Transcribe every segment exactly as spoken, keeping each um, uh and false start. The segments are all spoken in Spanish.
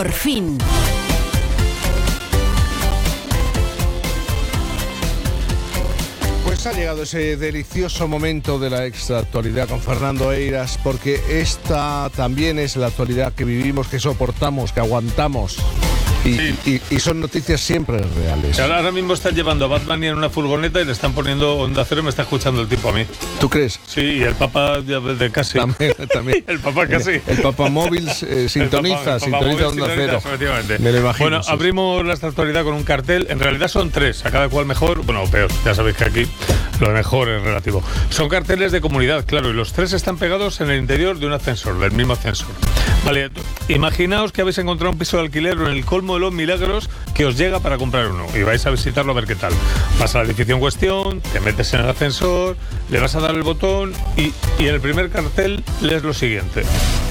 Por fin. Pues ha llegado ese delicioso momento de la extra actualidad con Fernando Eiras, porque esta también es la actualidad que vivimos, que soportamos, que aguantamos. Y, Sí. y, y son noticias siempre reales. Ahora, ahora mismo están llevando a Batman en una furgoneta y le están poniendo Onda Cero y me está escuchando el tipo a mí. ¿Tú crees? Sí, y el Papa de, de casi. También, también. El Papa casi. El Papamóvil eh, sintoniza, El Papa- el sintoniza Papamóvil Onda sintoniza, Cero. efectivamente. Me lo imagino. Bueno, sí. abrimos la actualidad con un cartel. En realidad son tres, a cada cual mejor, bueno, o peor. Ya sabéis que aquí lo de mejor es relativo. Son carteles de comunidad, claro, y los tres están pegados en el interior de un ascensor, del mismo ascensor. Vale, imaginaos que habéis encontrado un piso de alquiler en el colmo de los milagros que os llega para comprar uno y vais a visitarlo a ver qué tal. Vas al edificio en cuestión, te metes en el ascensor, le vas a dar el botón y, y en el primer cartel lees lo siguiente: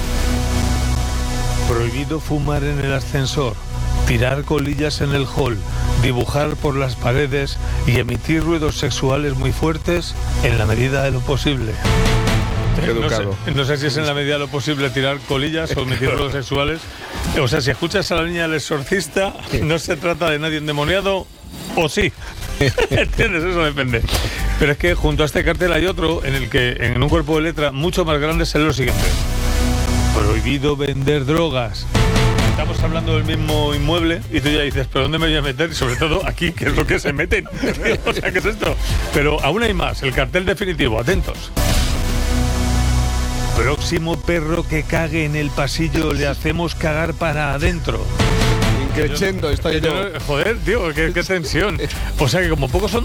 prohibido fumar en el ascensor, tirar colillas en el hall, dibujar por las paredes y emitir ruidos sexuales muy fuertes en la medida de lo posible. Qué No sé, educado. no sé si es en la medida de lo posible tirar colillas o emitir ruidos sexuales. O sea, si escuchas a la niña del exorcista, no se trata de nadie endemoniado, o sí. ¿Entiendes? Eso depende. Pero es que junto a este cartel hay otro en el que, en un cuerpo de letra mucho más grande, se lee lo siguiente: prohibido vender drogas. Estamos hablando del mismo inmueble y tú ya dices, ¿pero dónde me voy a meter? Y sobre todo aquí, ¿qué es lo que se meten? O sea, ¿qué es esto? Pero aún hay más, el cartel definitivo, atentos. Próximo perro que cague en el pasillo, le hacemos cagar para adentro. Increchendo, estoy yo. Joder, tío, qué, qué tensión. O sea que como pocos son